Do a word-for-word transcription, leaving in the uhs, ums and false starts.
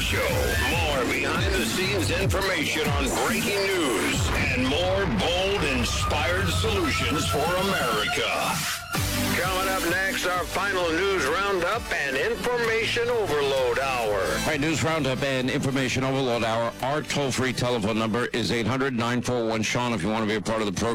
Show. More behind-the-scenes information on breaking news and more bold, inspired solutions for America. Coming up next, our final news roundup and information overload hour. All right, news roundup and information overload hour. Our toll-free telephone number is eight hundred, nine four one, Sean if you want to be a part of the program.